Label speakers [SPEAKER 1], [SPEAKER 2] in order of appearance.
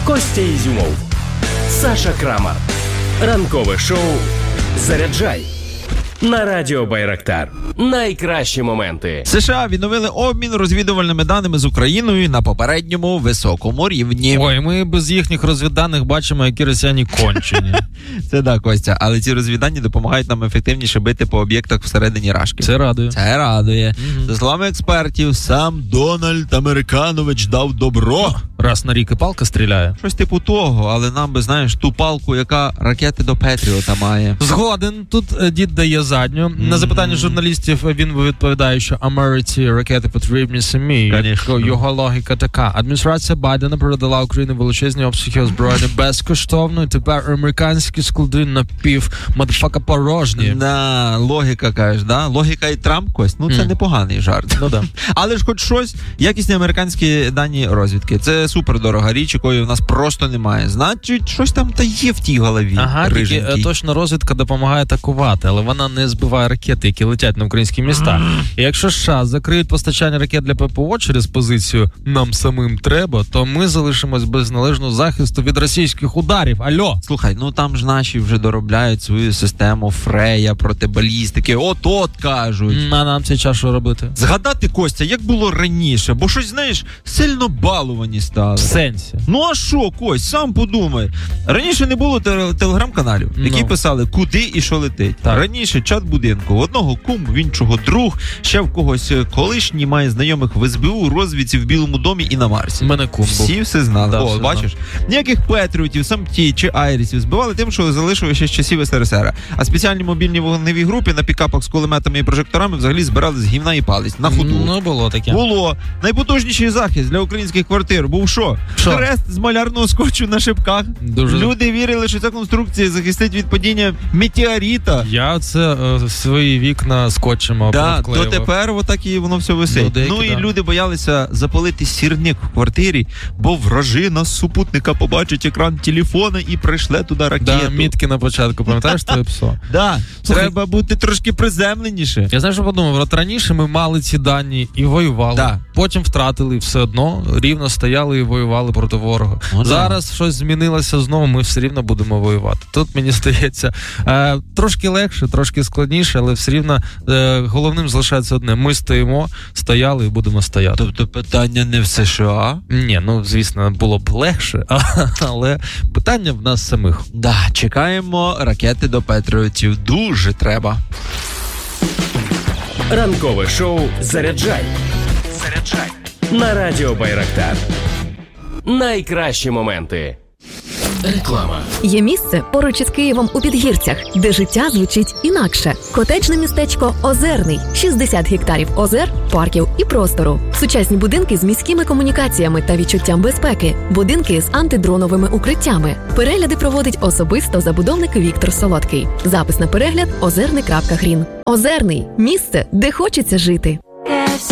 [SPEAKER 1] Костя Ізюмов, Саша Крамар. Ранкове шоу «Заряджай» на Радіо Байрактар. Найкращі моменти.
[SPEAKER 2] США відновили обмін розвідувальними даними з Україною на попередньому високому рівні.
[SPEAKER 3] Ой, ми без їхніх розвідданих бачимо, які росіяни кончені.
[SPEAKER 2] Це да, Костя, але ці розвіддані допомагають нам ефективніше бити по об'єктах всередині Рашки.
[SPEAKER 3] Це радує.
[SPEAKER 2] Це радує. За словами експертів, сам Дональд Американович дав добро.
[SPEAKER 3] Раз на рік і палка стріляє.
[SPEAKER 2] Щось типу того, але нам би, знаєш, ту палку, яка ракети до Петріота має.
[SPEAKER 3] Згоден. Тут дід дає задню. На запитання журналістів він відповідає, що Америці ракети потрібні самі.
[SPEAKER 2] Конечно.
[SPEAKER 3] Його логіка така. Адміністрація Байдена передала Україні величезні обсяги озброєння безкоштовно, і тепер американські склади мадафака порожні.
[SPEAKER 2] Да, логіка, кажеш, да? Логіка і Трамп, Кость. Ну, це непоганий жарт.
[SPEAKER 3] Ну, да.
[SPEAKER 2] Але ж хоч щось, якісні американські дані розвідки. Це супер дорога річ, якої в нас просто немає. Значить, щось там та є в тій голові.
[SPEAKER 3] Ага, тільки точно розвідка допомагає атакувати, але вона не збиває ракети, які летять на українські міста. І якщо США закриють постачання ракет для ППО через позицію «нам самим треба», то ми залишимось без належного захисту від російських ударів. Алло!
[SPEAKER 2] Слухай, ну там ж наші вже доробляють свою систему Фрея проти балістики. От кажуть.
[SPEAKER 3] А нам цей час що робити?
[SPEAKER 2] Згадати, Костя, як було раніше, бо щось, знаєш, сильно балувані стали.
[SPEAKER 3] В сенсі.
[SPEAKER 2] Ну а що, Кость, сам подумай. Раніше не було телеграм-каналів, які писали, куди і що летить.
[SPEAKER 3] Так.
[SPEAKER 2] Раніше чат будинку. В одного кум, в іншого друг, ще в когось колишній має знайомих в СБУ, розвідці в Білому домі і на Марсі.
[SPEAKER 3] У мене кум був.
[SPEAKER 2] Всі все знали.
[SPEAKER 3] Да,
[SPEAKER 2] О,
[SPEAKER 3] все
[SPEAKER 2] бачиш? Ніяких Петріотів, Самті чи Айрісів збивали тим, що залишили ще з часів СРСР. А спеціальні мобільні вогневі групи на пікапах з кулеметами і прожекторами взагалі збирали з гівна і палець на ходу.
[SPEAKER 3] Ну, було таке.
[SPEAKER 2] Було. Найпотужніший захист для українських квартир був що? Хрест з малярного скотчу на шибках.
[SPEAKER 3] Дуже.
[SPEAKER 2] Люди вірили, що ця конструкція захистить від падіння метеорита.
[SPEAKER 3] Я це свої вікна скотчем обклеював.
[SPEAKER 2] Дотепер отак і воно все висить. І люди боялися запалити сірник в квартирі, бо вражина з супутника побачить екран телефона і прийшле туди ракету.
[SPEAKER 3] Да, мітки на початку, пам'ятаєш твоє псо?
[SPEAKER 2] Да, треба бути трошки приземленіше.
[SPEAKER 3] Я, знаєш, що подумав, от раніше ми мали ці дані і воювали.
[SPEAKER 2] Да.
[SPEAKER 3] Потім втратили, і все одно рівно стояли і воювали проти ворога. Зараз щось змінилося знову, ми все рівно будемо воювати. Тут, мені здається, трошки легше, трошки складніше, але все рівно головним залишається одне. Ми стояли і будемо стояти.
[SPEAKER 2] Тобто питання не в США?
[SPEAKER 3] Ні, ну, звісно, було б легше, але питання в нас самих.
[SPEAKER 2] Да, чекаємо ракети до Петріотів. Дуже треба.
[SPEAKER 1] Ранкове шоу «Заряджай» на Радіо Байрактар. Найкращі моменти. Реклама.
[SPEAKER 4] Є місце поруч із Києвом у Підгірцях, де життя звучить інакше. Котеджне містечко Озерний. 60 гектарів озер, парків і простору. Сучасні будинки з міськими комунікаціями та відчуттям безпеки. Будинки з антидроновими укриттями. Перегляди проводить особисто забудовник Віктор Солодкий. Запис на перегляд озерний.грін. Озерний – місце, де хочеться жити.